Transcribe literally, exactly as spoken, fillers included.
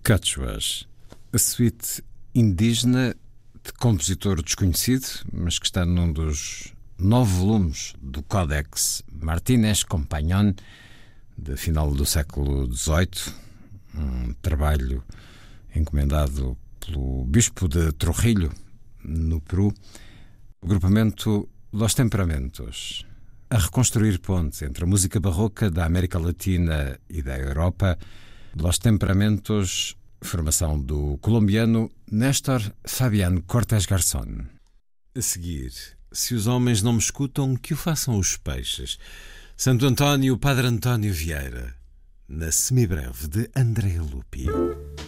Quechuas, a suíte indígena de compositor desconhecido, mas que está num dos nove volumes do Códex Martínez Compañón, de final do século dezoito, um trabalho encomendado pelo bispo de Trujillo, no Peru. O agrupamento Los Temperamentos, a reconstruir pontes entre a música barroca da América Latina e da Europa. Los Temperamentos, formação do colombiano Néstor Fabián Cortés Garzón. A seguir, se os homens não me escutam, que o façam os peixes. Santo António, Padre António Vieira, na semibreve de Andrea Lupi.